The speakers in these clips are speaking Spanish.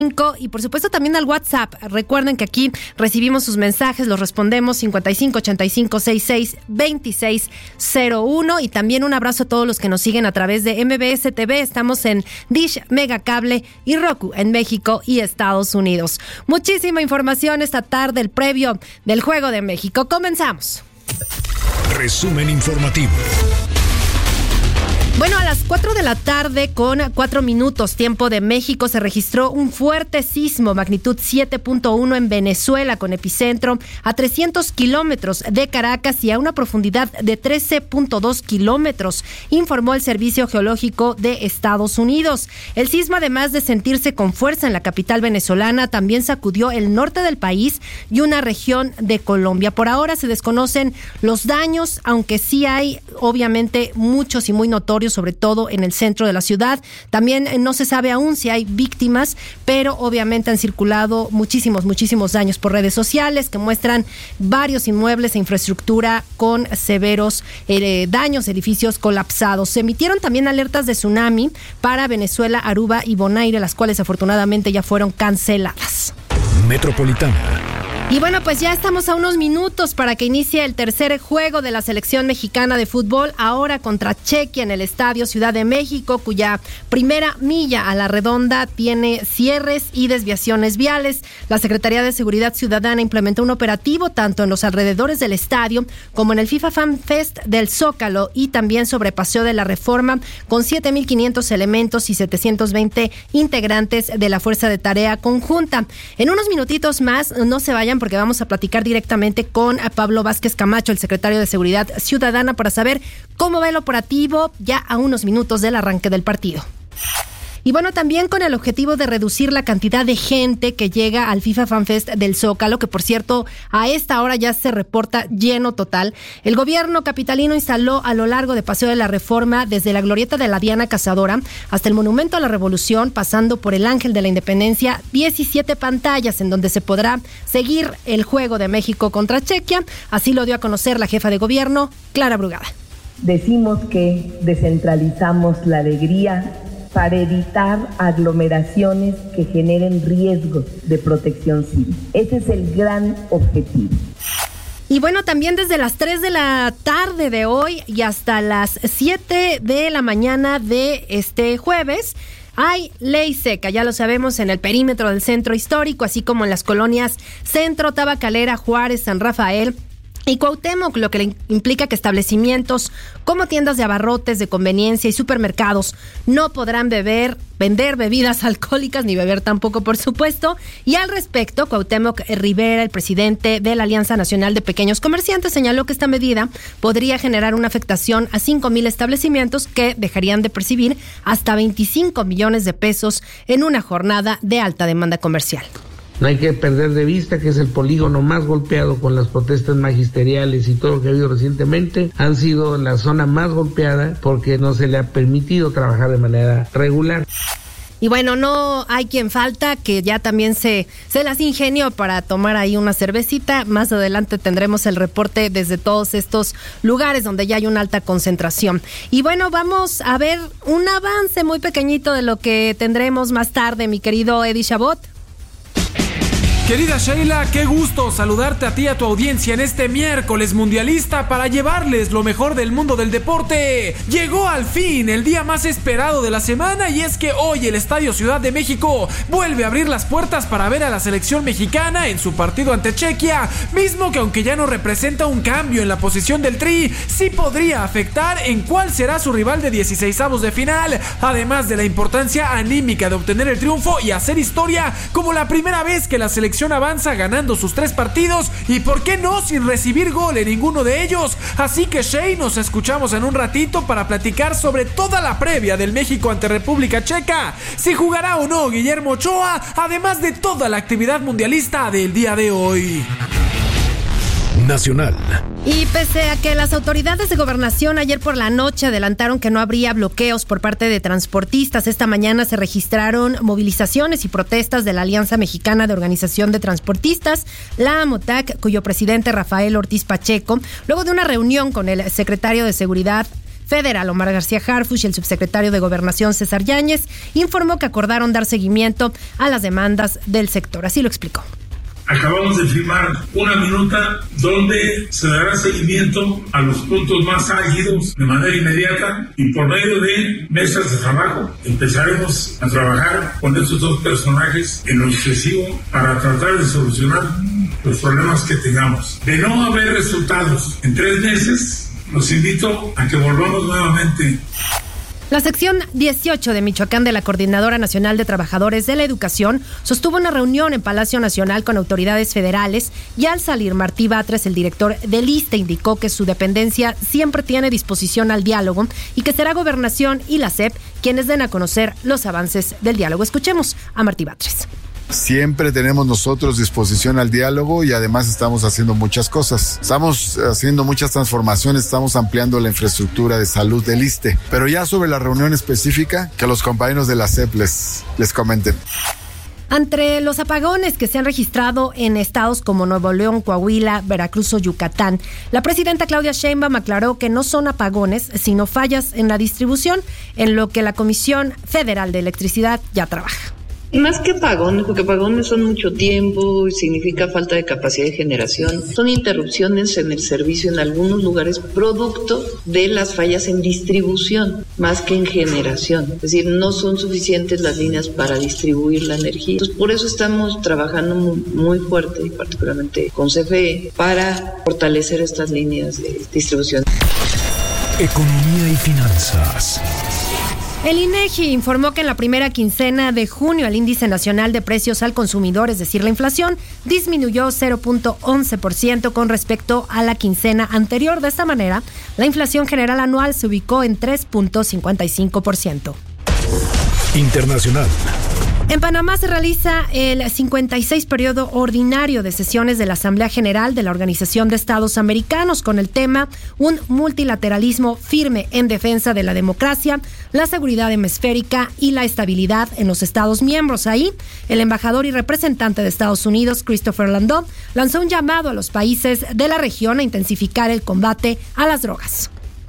Y por supuesto también al WhatsApp. Recuerden que aquí recibimos sus mensajes, los respondemos 55 85 66 26 01. Y también un abrazo a todos los que nos siguen a través de MBS TV. Estamos en Dish, Megacable y Roku en México y Estados Unidos. Muchísima información esta tarde, el previo del Juego de México. Comenzamos. Resumen informativo. Bueno, a las 4 de la tarde con 4 minutos, tiempo de México, se registró un fuerte sismo, magnitud 7.1 en Venezuela, con epicentro a 300 kilómetros de Caracas y a una profundidad de 13.2 kilómetros, informó el Servicio Geológico de Estados Unidos. El sismo, además de sentirse con fuerza en la capital venezolana, también sacudió el norte del país y una región de Colombia. Por ahora se desconocen los daños, aunque sí hay, obviamente, muchos y muy notorios, sobre todo en el centro de la ciudad. También no se sabe aún si hay víctimas, pero obviamente han circulado muchísimos daños por redes sociales que muestran varios inmuebles e infraestructura con severos daños, edificios colapsados. Se emitieron también alertas de tsunami para Venezuela, Aruba y Bonaire, las cuales afortunadamente ya fueron canceladas. Metropolitana. Y bueno, pues ya estamos a unos minutos para que inicie el tercer juego de la selección mexicana de fútbol, ahora contra Chequia en el Estadio Ciudad de México, cuya primera milla a la redonda tiene cierres y desviaciones viales. La Secretaría de Seguridad Ciudadana implementó un operativo tanto en los alrededores del estadio como en el FIFA Fan Fest del Zócalo y también sobre Paseo de la Reforma, con 7,500 elementos y 720 integrantes de la Fuerza de Tarea Conjunta. En unos minutitos más, no se vayan, porque vamos a platicar directamente con Pablo Vázquez Camacho, el secretario de Seguridad Ciudadana, para saber cómo va el operativo ya a unos minutos del arranque del partido. Y bueno, también con el objetivo de reducir la cantidad de gente que llega al FIFA Fan Fest del Zócalo, que por cierto a esta hora ya se reporta lleno total, el gobierno capitalino instaló a lo largo de Paseo de la Reforma, desde la glorieta de la Diana Cazadora hasta el Monumento a la Revolución, pasando por el Ángel de la Independencia, 17 pantallas en donde se podrá seguir el Juego de México contra Chequia. Así lo dio a conocer la jefa de gobierno, Clara Brugada. Decimos que descentralizamos la alegría para evitar aglomeraciones que generen riesgos de protección civil. Ese es el gran objetivo. Y bueno, también desde las 3 de la tarde de hoy y hasta las 7 de la mañana de este jueves, hay ley seca, ya lo sabemos, en el perímetro del centro histórico, así como en las colonias Centro, Tabacalera, Juárez, San Rafael y Cuauhtémoc, lo que implica que establecimientos como tiendas de abarrotes, de conveniencia y supermercados no podrán vender bebidas alcohólicas, ni beber tampoco, por supuesto. Y al respecto, Cuauhtémoc Rivera, el presidente de la Alianza Nacional de Pequeños Comerciantes, señaló que esta medida podría generar una afectación a 5,000 establecimientos que dejarían de percibir hasta 25 millones de pesos en una jornada de alta demanda comercial. No hay que perder de vista que es el polígono más golpeado con las protestas magisteriales y todo lo que ha habido recientemente. Han sido la zona más golpeada porque no se le ha permitido trabajar de manera regular. Y bueno, no hay quien falta, que ya también se las ingenió para tomar ahí una cervecita. Más adelante tendremos el reporte desde todos estos lugares donde ya hay una alta concentración. Y bueno, vamos a ver un avance muy pequeñito de lo que tendremos más tarde, mi querido Eddie Chabot. Querida Sheila, qué gusto saludarte a ti y a tu audiencia en este miércoles mundialista para llevarles lo mejor del mundo del deporte. Llegó al fin el día más esperado de la semana y es que hoy el Estadio Ciudad de México vuelve a abrir las puertas para ver a la selección mexicana en su partido ante Chequia, mismo que aunque ya no representa un cambio en la posición del Tri, sí podría afectar en cuál será su rival de 16avos de final, además de la importancia anímica de obtener el triunfo y hacer historia como la primera vez que la selección avanza ganando sus 3 partidos y por qué no sin recibir gol en ninguno de ellos. Así que Shey, nos escuchamos en un ratito para platicar sobre toda la previa del México ante República Checa, si jugará o no Guillermo Ochoa, además de toda la actividad mundialista del día de hoy. Nacional. Y pese a que las autoridades de gobernación ayer por la noche adelantaron que no habría bloqueos por parte de transportistas, esta mañana se registraron movilizaciones y protestas de la Alianza Mexicana de Organización de Transportistas, la AMOTAC, cuyo presidente Rafael Ortiz Pacheco, luego de una reunión con el secretario de Seguridad federal Omar García Harfuch y el subsecretario de Gobernación César Yáñez informó que acordaron dar seguimiento a las demandas del sector. Así lo explicó. Acabamos de firmar una minuta donde se dará seguimiento a los puntos más álgidos de manera inmediata y por medio de mesas de trabajo empezaremos a trabajar con estos dos personajes en lo excesivo para tratar de solucionar los problemas que tengamos. De no haber resultados en 3 meses, los invito a que volvamos nuevamente. La sección 18 de Michoacán de la Coordinadora Nacional de Trabajadores de la Educación sostuvo una reunión en Palacio Nacional con autoridades federales y al salir Martí Batres, el director del ISSSTE, indicó que su dependencia siempre tiene disposición al diálogo y que será Gobernación y la SEP quienes den a conocer los avances del diálogo. Escuchemos a Martí Batres. Siempre tenemos nosotros disposición al diálogo y además estamos haciendo muchas cosas. Estamos haciendo muchas transformaciones, estamos ampliando la infraestructura de salud del ISSSTE. Pero ya sobre la reunión específica, que los compañeros de la SEP les comenten. Entre los apagones que se han registrado en estados como Nuevo León, Coahuila, Veracruz o Yucatán, la presidenta Claudia Sheinbaum aclaró que no son apagones, sino fallas en la distribución, en lo que la Comisión Federal de Electricidad ya trabaja. Más que apagones, porque apagones son mucho tiempo y significa falta de capacidad de generación, son interrupciones en el servicio en algunos lugares producto de las fallas en distribución, más que en generación. Es decir, no son suficientes las líneas para distribuir la energía. Entonces, por eso estamos trabajando muy fuerte, y particularmente con CFE, para fortalecer estas líneas de distribución. Economía y finanzas. El INEGI informó que en la primera quincena de junio el índice nacional de precios al consumidor, es decir, la inflación, disminuyó 0.11% con respecto a la quincena anterior. De esta manera, la inflación general anual se ubicó en 3.55%. Internacional. En Panamá se realiza el 56 periodo ordinario de sesiones de la Asamblea General de la Organización de Estados Americanos con el tema Un multilateralismo firme en defensa de la democracia, la seguridad hemisférica y la estabilidad en los Estados miembros. Ahí, el embajador y representante de Estados Unidos, Christopher Landau, lanzó un llamado a los países de la región a intensificar el combate a las drogas.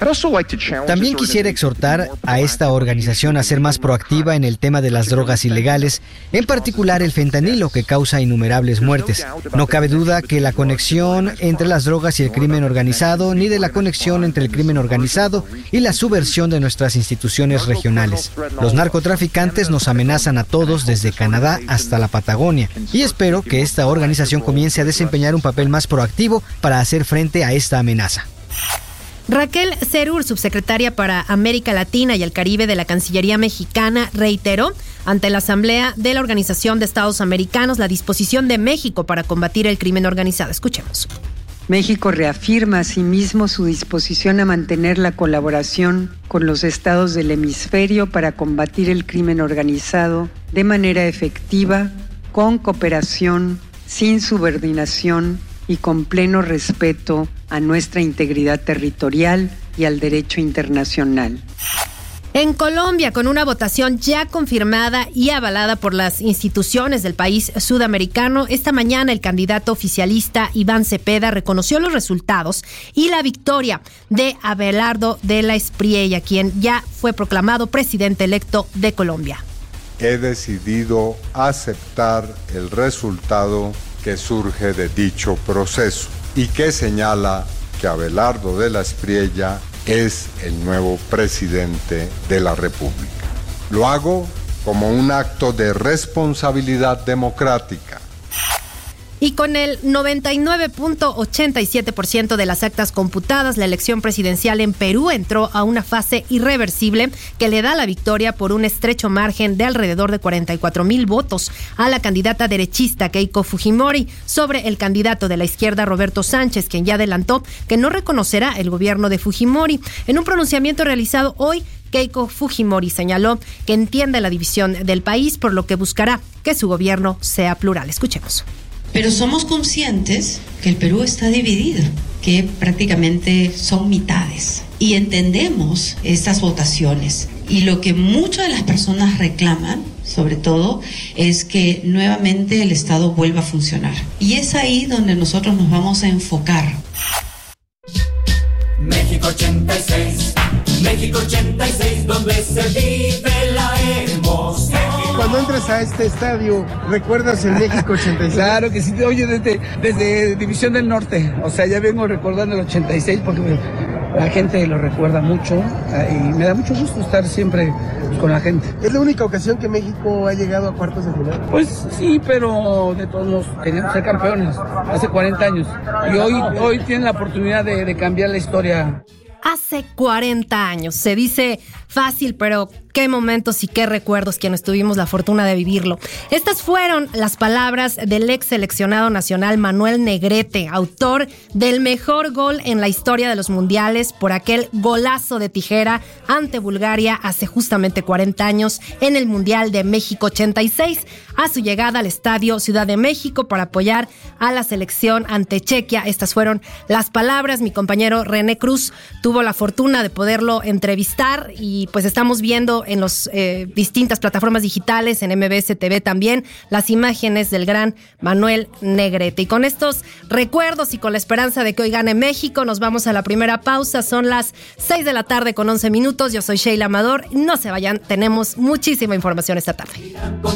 También quisiera exhortar a esta organización a ser más proactiva en el tema de las drogas ilegales, en particular el fentanilo, que causa innumerables muertes. No cabe duda que la conexión entre las drogas y el crimen organizado, ni de la conexión entre el crimen organizado y la subversión de nuestras instituciones regionales. Los narcotraficantes nos amenazan a todos desde Canadá hasta la Patagonia, y espero que esta organización comience a desempeñar un papel más proactivo para hacer frente a esta amenaza. Raquel Cerur, subsecretaria para América Latina y el Caribe de la Cancillería mexicana, reiteró ante la Asamblea de la Organización de Estados Americanos la disposición de México para combatir el crimen organizado. Escuchemos. México reafirma asimismo su disposición a mantener la colaboración con los estados del hemisferio para combatir el crimen organizado de manera efectiva, con cooperación, sin subordinación y con pleno respeto a nuestra integridad territorial y al derecho internacional. En Colombia, con una votación ya confirmada y avalada por las instituciones del país sudamericano, esta mañana el candidato oficialista Iván Cepeda reconoció los resultados y la victoria de Abelardo de la Espriella, quien ya fue proclamado presidente electo de Colombia. He decidido aceptar el resultado que surge de dicho proceso y que señala que Abelardo de la Espriella es el nuevo presidente de la República. Lo hago como un acto de responsabilidad democrática. Y con el 99.87% de las actas computadas, la elección presidencial en Perú entró a una fase irreversible que le da la victoria por un estrecho margen de alrededor de 44,000 votos a la candidata derechista Keiko Fujimori sobre el candidato de la izquierda Roberto Sánchez, quien ya adelantó que no reconocerá el gobierno de Fujimori. En un pronunciamiento realizado hoy, Keiko Fujimori señaló que entiende la división del país, por lo que buscará que su gobierno sea plural. Escuchemos. Pero somos conscientes que el Perú está dividido, que prácticamente son mitades. Y entendemos estas votaciones. Y lo que muchas de las personas reclaman, sobre todo, es que nuevamente el Estado vuelva a funcionar. Y es ahí donde nosotros nos vamos a enfocar. México 86, México 86, donde se vive la emoción. Cuando entras a este estadio, ¿recuerdas el México 86? Claro que sí, oye, desde División del Norte, o sea, ya vengo recordando el 86 porque la gente lo recuerda mucho y me da mucho gusto estar siempre con la gente. ¿Es la única ocasión que México ha llegado a cuartos de final? Pues sí, pero de todos modos queríamos ser campeones hace 40 años y hoy tienen la oportunidad de cambiar la historia. Hace 40 años, se dice fácil, pero qué momentos y qué recuerdos quienes tuvimos la fortuna de vivirlo. Estas fueron las palabras del ex seleccionado nacional Manuel Negrete, autor del mejor gol en la historia de los mundiales por aquel golazo de tijera ante Bulgaria hace justamente 40 años en el Mundial de México 86, a su llegada al Estadio Ciudad de México para apoyar a la selección ante Chequia. Estas fueron las palabras. Mi compañero René Cruz tuvo la fortuna de poderlo entrevistar y pues estamos viendo en las distintas plataformas digitales, en MBS TV también, las imágenes del gran Manuel Negrete. Y con estos recuerdos y con la esperanza de que hoy gane México, nos vamos a la primera pausa. Son las 6 de la tarde con 11 minutos. Yo soy Sheila Amador. No se vayan, tenemos muchísima información esta tarde.